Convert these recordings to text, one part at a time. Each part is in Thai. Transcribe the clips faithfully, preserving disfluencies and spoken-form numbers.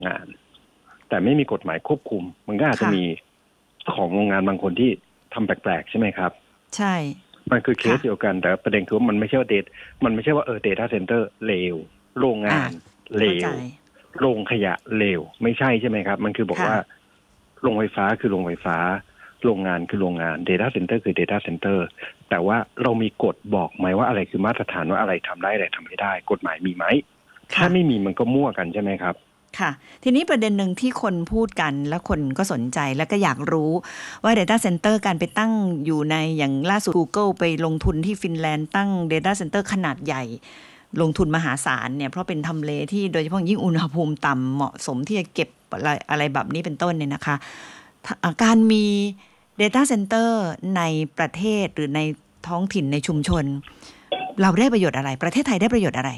งานแต่ไม่มีกฎหมายควบคุมมันก็อาจจะมีของโรงงานบางคนที่ทำแปลกๆใช่ไหมครับใช่มันคือเคสเดียวกันแต่ประเด็นคือว่ามันไม่ใช่ว่าเดทมันไม่ใช่ว่าเออ data center เลวโรงงานเลวโรงขยะเลวไม่ใช่ใช่ไหมครับมันคือบอกว่าโรงไฟฟ้าคือโรงไฟฟ้าโรงงานคือโรงงาน data center คือ data center แต่ว่าเรามีกฎบอกไหมว่าอะไรคือมาตรฐานว่าอะไรทำได้อะไรทำไม่ได้กฎหมายมีไหมถ้าไม่มีมันก็มั่วกันใช่ไหมครับค่ะทีนี้ประเด็นหนึ่งที่คนพูดกันและคนก็สนใจแล้วก็อยากรู้ว่า data center การไปตั้งอยู่ในอย่างล่าสุด Google ไปลงทุนที่ฟินแลนด์ตั้ง data center ขนาดใหญ่ลงทุนมหาศาลเนี่ยเพราะเป็นทำเลที่โดยเฉพาะยิ่งอุณหภูมิต่ำเหมาะสมที่จะเก็บอะไรอะไรแบบนี้เป็นต้นเนี่ยนะคะการมี data center ในประเทศหรือในท้องถิ่นในชุมชนเราได้ประโยชน์อะไรประเทศไทยได้ประโยชน์อะไร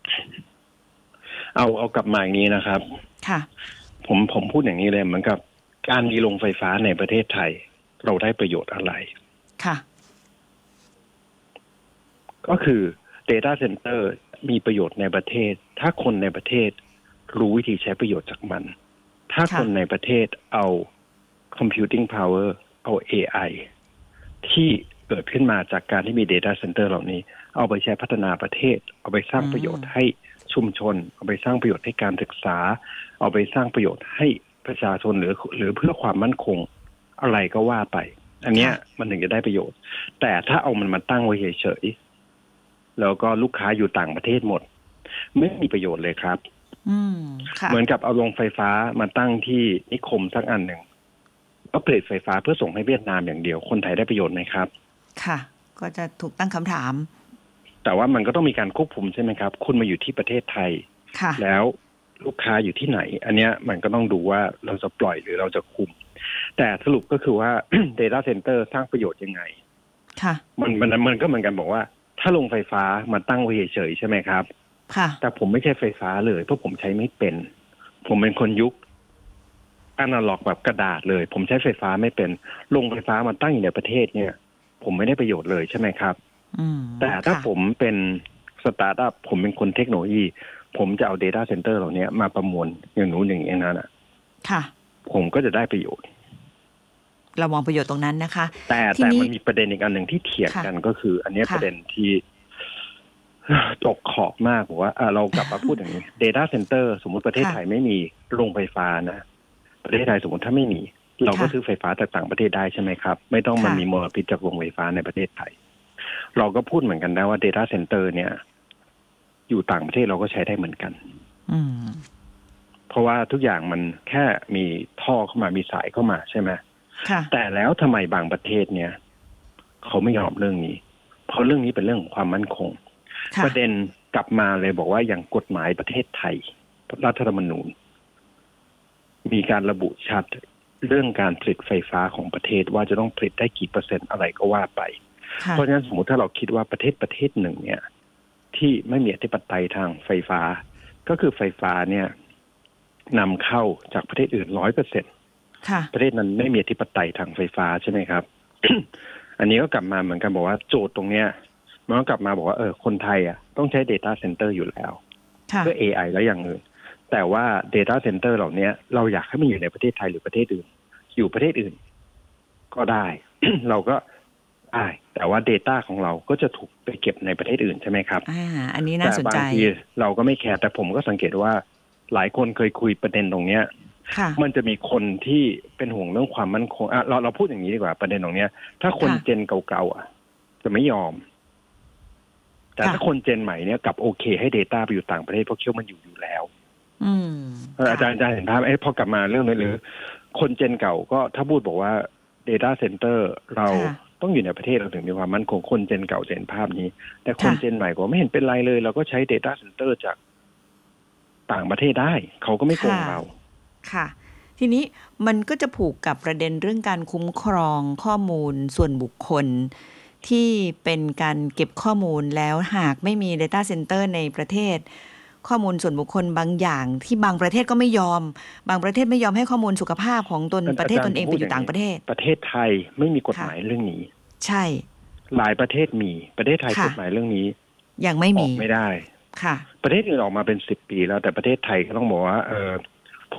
เอาเอากลับมาอย่างนี้นะครับค่ะผมผมพูดอย่างนี้เลยเหมือนกับการมีโรงไฟฟ้าในประเทศไทยเราได้ประโยชน์อะไรค่ะก็คือ data center มีประโยชน์ในประเทศถ้าคนในประเทศรู้วิธีใช้ประโยชน์จากมันถ้าคนในประเทศเอา computing power เอา เอ ไอ ที่เกิดขึ้นมาจากการที่มี data center เหล่านี้เอาไปใช้พัฒนาประเทศเอาไปสร้างประโยชน์ให้ชุมชนเอาไปสร้างประโยชน์ให้การศึกษาเอาไปสร้างประโยชน์ให้ประชาชนหรือหรือเพื่อความมั่นคงอะไรก็ว่าไปอันเนี้ยมันถึงจะได้ประโยชน์แต่ถ้าเอามันมาตั้งไว้เฉยๆแล้วก็ลูกค้าอยู่ต่างประเทศหมดไม่มีประโยชน์เลยครับเหมือนกับเอาโรงไฟฟ้ามาตั้งที่นิคมสักอันหนึ่งก็ผลิตไฟฟ้าเพื่อส่งให้เวียดนามอย่างเดียวคนไทยได้ประโยชน์ไหมครับค่ะก็จะถูกตั้งคำถามแต่ว่ามันก็ต้องมีการควบคุมใช่ไหมครับคุณมาอยู่ที่ประเทศไทยแล้วลูกค้าอยู่ที่ไหนอันเนี้ยมันก็ต้องดูว่าเราจะปล่อยหรือเราจะคุมแต่สรุปก็คือว่า data center สร้างประโยชน์ยังไงค่ะมันมันมันก็เหมือนกันบอกว่าถ้าโรงไฟฟ้ามาตั้งไว้เฉยๆใช่ไหมครับค่ะแต่ผมไม่ใช่ไฟฟ้าเลยเพราะผมใช้ไม่เป็นผมเป็นคนยุคอนาล็อกแบบกระดาษเลยผมใช้ไฟฟ้าไม่เป็นโรงไฟฟ้ามาตั้งอยู่ในประเทศเนี่ยผมไม่ได้ประโยชน์เลยใช่ไหมครับแต่ถ้าผมเป็นสตาร์ทอัพผมเป็นคนเทคโนโลยีผมจะเอา data center เหล่านี้มาประมวลอย่างนู้นอย่างนี้นั่นอ่ะค่ะผมก็จะได้ประโยชน์เรามองประโยชน์ตรงนั้นนะคะแต่แต่มันมีประเด็นอีกอันหนึ่งที่เถียงกันก็คืออันนี้ประเด็นที่ตกขอบมากบอกว่าเรากลับมาพูดอย่างนี้ data center สมมติประเทศไทยไม่มีโรงไฟฟ้านะประเทศไทยสมมติถ้าไม่มีเราก็ซื้อไฟฟ้าจากต่างประเทศได้ใช่ไหมครับไม่ต้องมันมีมลพิษจากโรงไฟฟ้าในประเทศไทยเราก็พูดเหมือนกันได้ว่า data center เนี่ยอยู่ต่างประเทศเราก็ใช้ได้เหมือนกันเพราะว่าทุกอย่างมันแค่มีท่อเข้ามามีสายเข้ามาใช่ไหมแต่แล้วทำไมบางประเทศเนี่ยเขาไม่ยอมเรื่องนี้เพราะเรื่องนี้เป็นเรื่องของความมั่นคงประเด็นกลับมาเลยบอกว่าอย่างกฎหมายประเทศไทยรัฐธรรมนูญมีการระบุชัดเรื่องการผลิตไฟฟ้าของประเทศว่าจะต้องผลิตได้กี่เปอร์เซ็นต์อะไรก็ว่าไปเพราะฉะนั้นสมมติถ้าเราคิดว่าประเทศประเทศหนึ่งเนี่ยที่ไม่มีอธิปไตยทางไฟฟ้าก็คือไฟฟ้าเนี่ยนำเข้าจากประเทศอื่นร้อยเปอร์เซ็นต์ประเทศนั้นไม่มีอธิปไตยทางไฟฟ้าใช่ไหมครับ อันนี้ก็กลับมาเหมือนกันบอกว่าโจทย์ตรงเนี้ยมันก็กลับมาบอกว่าเออคนไทยอ่ะต้องใช้ data center อยู่แล้วเพื่อ เอ ไอ และอย่างอื่นแต่ว่า data center เหล่านี้เราอยากให้มันอยู่ในประเทศไทยหรือประเทศอื่นอยู่ประเทศอื่นก็ได้ เราก็ได้แต่ว่า data ของเราก็จะถูกไปเก็บในประเทศอื่นใช่ไหมครับอ่าอันนี้น่าสนใจแต่บางทีเราก็ไม่แคร์แต่ผมก็สังเกตว่าหลายคนเคยคุยประเด็นตรงเนี้ยมันจะมีคนที่เป็นห่วงเรื่องความมั่นคงอ่ะเราเราพูดอย่างนี้ดีกว่าประเด็นตรงเนี้ยถ้าคนเจนเก่าๆอ่ะจะไม่ยอมแต่ถ้าคนเจนใหม่เนี่ยกลับโอเคให้ data ไปอยู่ต่างประเทศเพราะเคี่ยวมันอยู่อยู่แล้วอาจารย์อาจารย์เห็นภาพไอ้พอกลับมาเรื่องนี้หรือคนเจนเก่าก็ถ้าพูดบอกว่า data center เราต้องอยู่ในประเทศเราถึงมีความมั่นคงคนเจนเก่าเจนภาพนี้แต่คนเจนใหม่ก็ไม่เห็นเป็นไรเลยเราก็ใช้ data center จากต่างประเทศได้เขาก็ไม่โกงเราค่ะทีนี้มันก็จะผูกกับประเด็นเรื่องการคุ้มครองข้อมูลส่วนบุคคลที่เป็นการเก็บข้อมูลแล้วหากไม่มี data center ในประเทศข้อมูลส่วนบุคคลบางอย่างที่บางประเทศก็ไม่ยอมบางประเทศไม่ยอมให้ข้อมูลสุขภาพของตนประเทศตนเองไปอยู่ต่างประเทศประเทศไทยไม่มีกฎหมายเรื่องนี้ใช่หลายประเทศมีประเทศไทยกฎหมายเรื่องนี้ยังไม่มีไม่ได้ค่ะประเทศอื่นออกมาเป็นสิบปีแล้วแต่ประเทศไทยก็ต้องบอกว่าเออ